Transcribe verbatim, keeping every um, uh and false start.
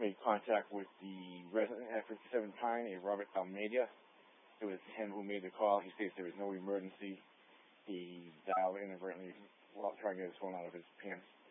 made contact with the resident at fifty-seven Pine, a Robert Almeida. It was him who made the call. He states there was no emergency. He dialed inadvertently while trying to get his phone out of his pants.